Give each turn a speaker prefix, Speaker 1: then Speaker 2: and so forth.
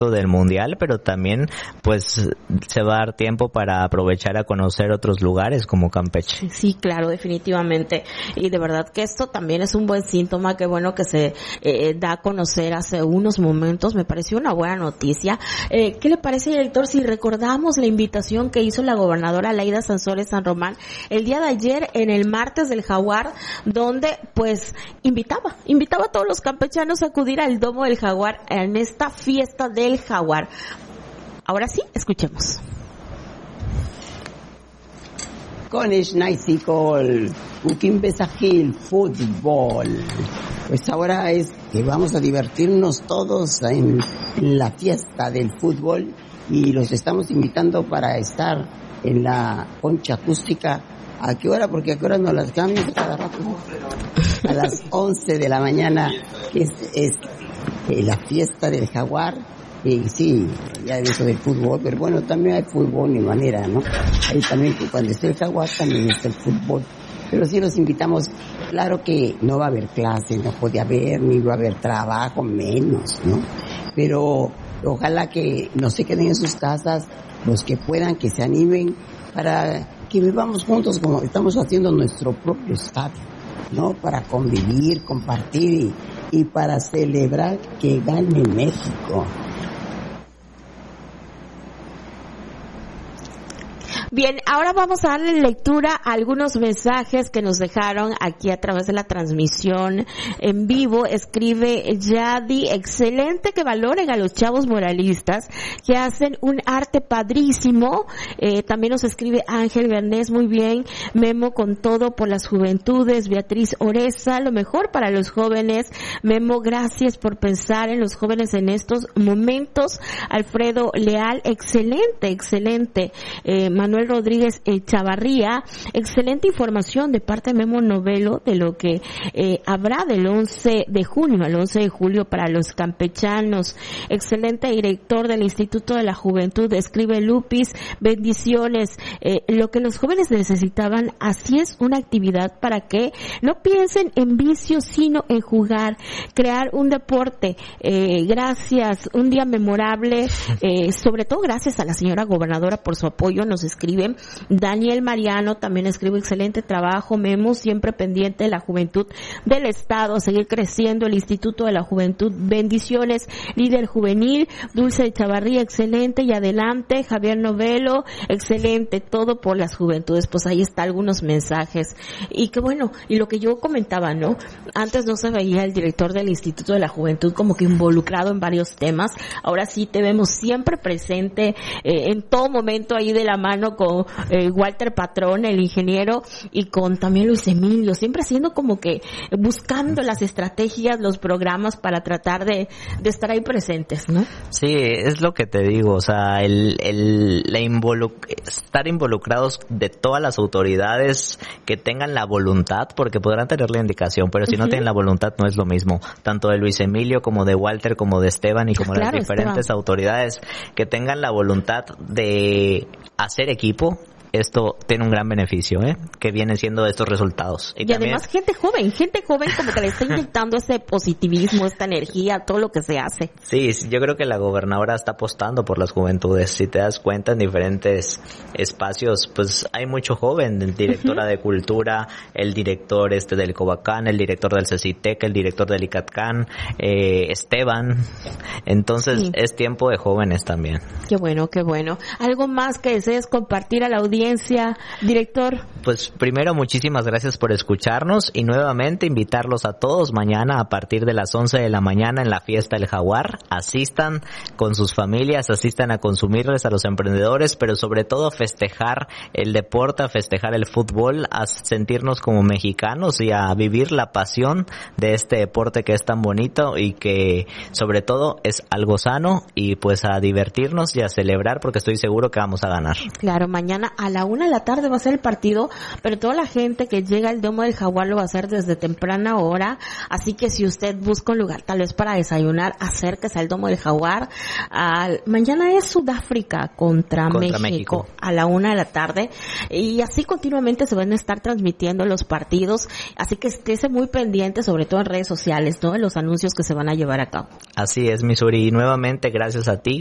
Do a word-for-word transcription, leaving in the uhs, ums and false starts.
Speaker 1: del mundial, pero también pues se va a dar tiempo para aprovechar a conocer otros lugares como Campeche.
Speaker 2: Sí, claro, definitivamente, y de verdad que esto también es un buen síntoma. Qué bueno que se eh, da a conocer hace unos momentos, me pareció una buena noticia. Eh, ¿qué le parece, director, si recordamos la invitación que hizo la gobernadora Laida Sansores San Román el día de ayer en el martes del Jaguar, donde pues invitaba, invitaba a todos los campechanos a acudir al Domo del Jaguar en esta fiesta del Jaguar? Ahora sí, escuchemos.
Speaker 3: Con Schneizikol, Ukim Besajil, fútbol. Pues ahora es que vamos a divertirnos todos en, en la fiesta del fútbol y los estamos invitando para estar en la concha acústica. ¿A qué hora? Porque a qué hora nos las cambian cada rato. A las once de la mañana, que es, es eh, la fiesta del Jaguar. Y sí, ya he visto del fútbol, pero bueno, también hay fútbol de manera, ¿no? Ahí también, cuando esté el Jaguar, también está el fútbol. Pero sí los invitamos. Claro que no va a haber clase, no puede haber, ni va a haber trabajo, menos, ¿no? Pero ojalá que no se queden en sus casas, los que puedan, que se animen, para que vivamos juntos como estamos haciendo nuestro propio estadio, ¿no? Para convivir, compartir y, y para celebrar que gane México.
Speaker 2: Bien, ahora vamos a darle lectura a algunos mensajes que nos dejaron aquí a través de la transmisión en vivo. Escribe Yadi: excelente que valoren a los chavos moralistas que hacen un arte padrísimo. Eh, también nos escribe Ángel Bernés: muy bien, Memo, con todo por las juventudes. Beatriz Oreza: lo mejor para los jóvenes. Memo, gracias por pensar en los jóvenes en estos momentos. Alfredo Leal: excelente, excelente. Eh, Manuel Rodríguez eh, Chavarría: excelente información de parte de Memo Novelo de lo que eh, habrá del once de junio al once de julio para los campechanos. Excelente director del Instituto de la Juventud, escribe Lupis: bendiciones. Eh, lo que los jóvenes necesitaban, así es, una actividad para que no piensen en vicios, sino en jugar, crear un deporte. Eh, gracias, un día memorable, eh, sobre todo gracias a la señora gobernadora por su apoyo. Nos escribe Daniel Mariano, también escribe: excelente trabajo, Memo, siempre pendiente de la juventud del estado, a seguir creciendo el Instituto de la Juventud, bendiciones. Líder juvenil, Dulce Chavarría: excelente y adelante. Javier Novelo: excelente, todo por las juventudes. Pues ahí está algunos mensajes. Y que bueno, y lo que yo comentaba, ¿no? Antes no se veía el director del Instituto de la Juventud como que involucrado en varios temas. Ahora sí te vemos siempre presente, eh, en todo momento ahí de la mano con eh, Walter Patrón, el ingeniero, y con también Luis Emilio, siempre haciendo como que buscando las estrategias, los programas para tratar de, de estar ahí presentes, ¿no?
Speaker 1: Sí, es lo que te digo, o sea, el, el la involu- estar involucrados de todas las autoridades que tengan la voluntad, porque podrán tener la indicación, pero si uh-huh. no tienen la voluntad no es lo mismo, tanto de Luis Emilio como de Walter, como de Esteban y como
Speaker 2: claro,
Speaker 1: las diferentes
Speaker 2: Esteban.
Speaker 1: autoridades que tengan la voluntad de hacer equipo. Esto tiene un gran beneficio, ¿eh? Que vienen siendo estos resultados.
Speaker 2: Y, y también... además gente joven, gente joven como que le está inyectando ese positivismo, esta energía, todo lo que se hace.
Speaker 1: Sí, yo creo que la gobernadora está apostando por las juventudes. Si te das cuenta, en diferentes espacios, pues hay mucho joven, el directora uh-huh. de Cultura, el director este del Covacán, el director del CECITEC, el director del ICATCAN, eh, Esteban. Entonces sí. es tiempo de jóvenes también.
Speaker 2: Qué bueno, qué bueno. ¿Algo más que desees compartir a la audiencia? Director.
Speaker 1: Pues primero, muchísimas gracias por escucharnos y nuevamente invitarlos a todos mañana a partir de las once de la mañana en la fiesta del Jaguar. Asistan con sus familias, asistan a consumirles a los emprendedores, pero sobre todo a festejar el deporte, a festejar el fútbol, a sentirnos como mexicanos y a vivir la pasión de este deporte que es tan bonito y que sobre todo es algo sano, y pues a divertirnos y a celebrar, porque estoy seguro que vamos a ganar.
Speaker 2: Claro, mañana a la una de la tarde va a ser el partido, pero toda la gente que llega al Domo del Jaguar lo va a hacer desde temprana hora, así que si usted busca un lugar tal vez para desayunar, acérquese al Domo del Jaguar. Al, mañana es Sudáfrica contra, contra México, México a la una de la tarde, y así continuamente se van a estar transmitiendo los partidos, así que estése muy pendiente, sobre todo en redes sociales, ¿no? En los anuncios que se van a llevar a cabo.
Speaker 1: Así es, Missouri, y nuevamente gracias a ti